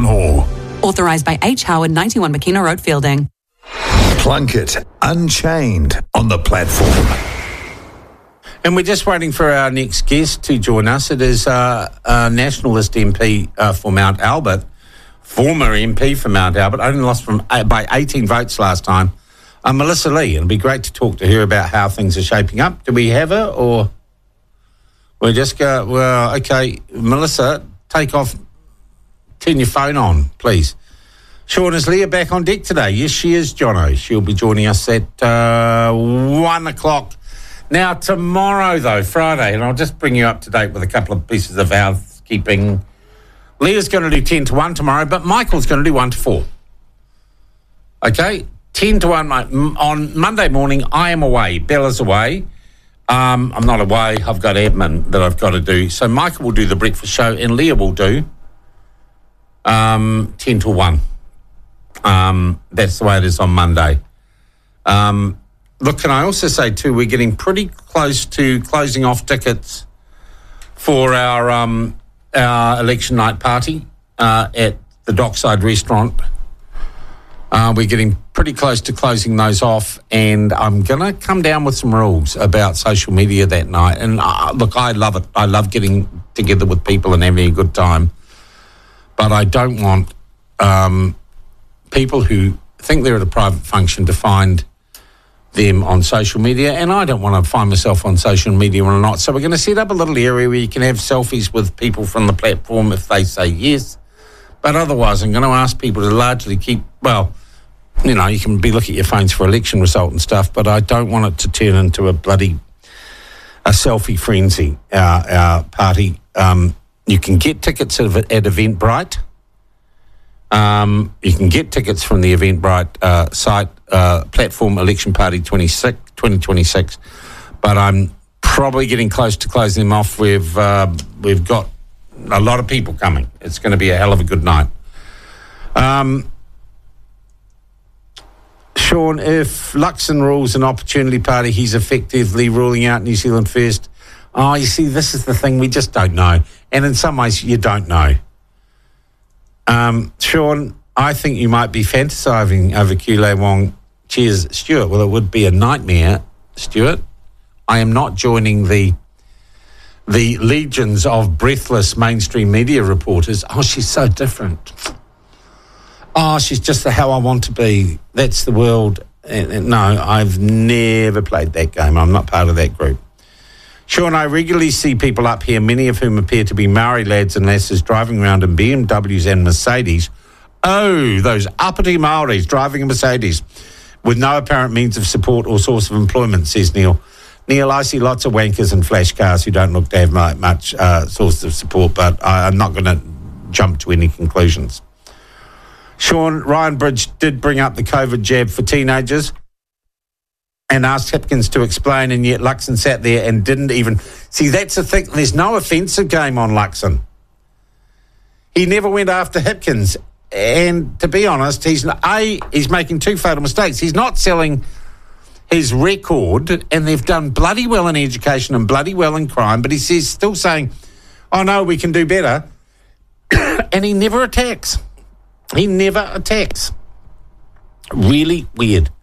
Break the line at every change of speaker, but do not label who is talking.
Town Hall.
Authorised by H. Howard, 91 McKenna Road, Fielding.
Plunkett Unchained on the platform.
And we're just waiting for our next guest to join us. It is a Nationalist MP for Mount Albert, former MP for Mount Albert, only lost by 18 votes last time, Melissa Lee. It'll be great to talk to her about how things are shaping up. Do we have her, or we just go, well, okay, Melissa, take off, turn your phone on, please. Sean, is Leah back on deck today? Yes, she is, Jono. She'll be joining us at 1 o'clock. Now, tomorrow, though, Friday, and I'll just bring you up to date with a couple of pieces of housekeeping. Leah's going to do 10 to 1 tomorrow, but Michael's going to do 1 to 4. Okay? 10 to 1. On Monday morning, I am away. Bella's away. I'm not away. I've got admin that I've got to do. So Michael will do the breakfast show, and Leah will do 10 to 1. That's the way it is on Monday. Look, can I also say, too, we're getting pretty close to closing off tickets for our election night party at the Dockside Restaurant. We're getting pretty close to closing those off, and I'm going to come down with some rules about social media that night. And look, I love it. I love getting together with people and having a good time. But I don't want people who think they're at a private function to find them on social media, and I don't want to find myself on social media when I'm not. So we're going to set up a little area where you can have selfies with people from the platform if they say yes. But otherwise, I'm going to ask people to largely keep, well, you know, you can look at your phones for election result and stuff, but I don't want it to turn into a selfie frenzy, our party. You can get tickets at Eventbrite. You can get tickets from the Eventbrite site, platform Election Party 2026, but I'm probably getting close to closing them off. We've got a lot of people coming. It's going to be a hell of a good night. Sean, if Luxon rules an opportunity party, he's effectively ruling out New Zealand First. Oh, you see, this is the thing, we just don't know. And in some ways, you don't know. Sean, I think you might be fantasising over Kule Wong. Cheers, Stuart. Well, it would be a nightmare, Stuart. I am not joining the legions of breathless mainstream media reporters. Oh, she's so different. Oh, she's just how I want to be. That's the world. No, I've never played that game. I'm not part of that group. Sean, I regularly see people up here, many of whom appear to be Maori lads and lasses driving around in BMWs and Mercedes. Oh, those uppity Maoris driving a Mercedes with no apparent means of support or source of employment, says Neil. Neil, I see lots of wankers and flash cars who don't look to have much source of support, but I'm not going to jump to any conclusions. Sean, Ryan Bridge did bring up the COVID jab for teenagers and asked Hipkins to explain, and yet Luxon sat there and didn't even... See, that's the thing. There's no offensive game on Luxon. He never went after Hipkins. And to be honest, he's making two fatal mistakes. He's not selling his record, and they've done bloody well in education and bloody well in crime, but he's still saying, oh, no, we can do better. And he never attacks. He never attacks. Really weird.